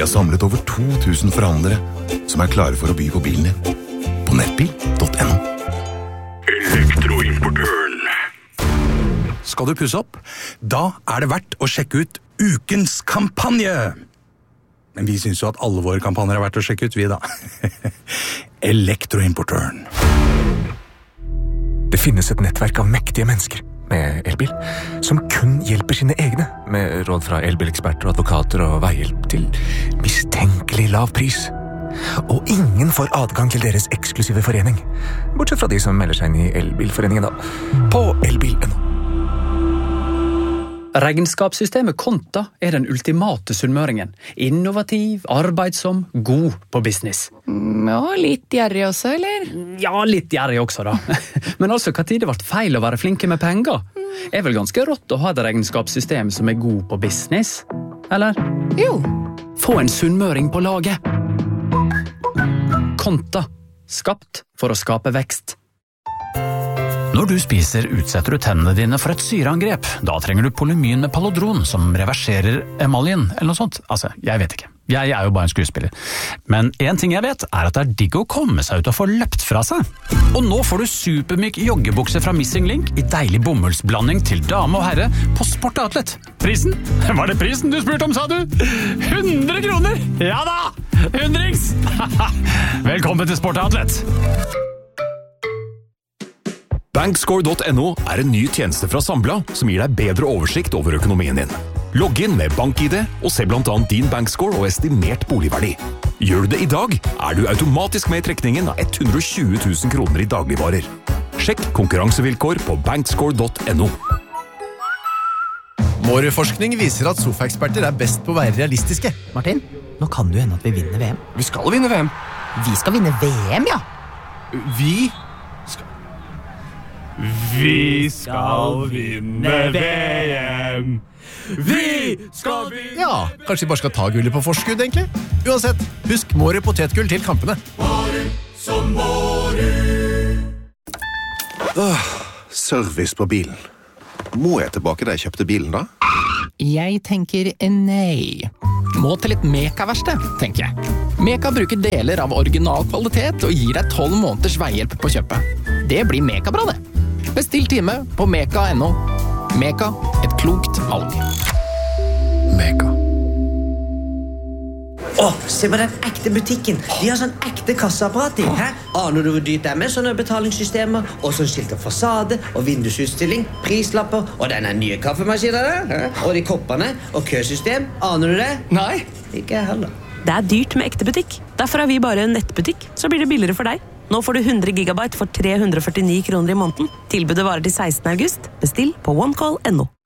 Vi har samlet over 2000 forhandlere som klare for å by på bilen din. På nettbil.no. Elektroimportøren. Skal du pusse opp? Da det verdt å sjekke ut ukens kampanje. Men vi synes jo at alle våre kampanjer verdt å sjekke ut, vi da. Elektroimportøren. Det finnes et nettverk av mektige mennesker med elbil, som kun hjelper sine egne, med råd fra elbileksperter, advokater og veihjelp til mistenkelig lav pris. Og ingen får adgang til deres eksklusive forening, bortsett fra de som melder seg inn i elbilforeningen da, på elbil.no. Regnskapssystemet Konta den ultimate sunnmøringen. Innovativ, arbeidsom, god på business. Ja, litt gjerrig også, eller? Ja, litt gjerrig også da. Men altså, hva tid det ble feil å være flinke med penger? Vel ganske rått å ha et regnskapssystem som god på business? Eller? Jo. Få en sunnmøring på laget. Konta. Skapt for å skape vekst. Når du spiser, utsetter du tennene dine for et syreangrep. Da trenger du Polymyn med Palodron, som reverserer emaljen, eller noe sånt. Altså, jeg vet ikke. Jeg jo bare en skuespiller. Men en ting jeg vet, at det digg å komme seg ut og få løpt fra seg. Og nå får du supermyk joggebukse fra Missing Link i deilig bomullsblanding til dame og herre på Sport Outlet. Prisen? Var det prisen du spurte om, sa du? 100 kroner! Ja da! 100-rings! Velkommen til Sport Outlet. Bankscore.no en ny tjeneste fra Sambla som gir deg bedre oversikt over økonomien din. Logg inn med BankID og se blant annet din bankscore og estimert boligverdi. Gjør du det i dag, du automatisk med i trekningen av 120 000 kroner i dagligvarer. Sjekk konkurransevilkår på bankscore.no. Mårud-forskning viser at sofaeksperter best på å være realistiske. Martin, nå kan det hende at vi vinner VM. Vi skal vinne VM. Vi skal vinne VM, ja. Vi skal vinne VM. Vi skal vinne. Ja, kanskje vi bare skal ta gullet på forskudd, egentlig. Uansett, husk Mårud potetgull til kampene. Mårud som Mårud. Service på bilen. Må jeg tilbake da jeg kjøpte bilen da? Jeg tenker nei. Må til et Meka-verksted, tenker jeg. Meka bruker deler av original kvalitet og gir deg 12 måneders veihjelp på kjøpet. Det blir Meka-bra, det. Bestill time på meka.no. Meka, et klokt valg. Meka. Se på den ekte butikken. De har sånn ekte kasseapparat i. Aner du hvor dyrt det med sånne betalingssystemer? Og sånn skilt av fasade og vindusutstilling, prislapper og denne nye kaffemaskinen. Og de koppene og køsystem. Aner du det? Nei. Ikke jeg heller. Det dyrt med ekte butikk. Derfor har vi bare en nettbutikk, så blir det billigere for deg. Nå får du 100 gigabyte for 349 kroner i måneden. Tilbudet varer til 16. august. Bestill på onecall.no.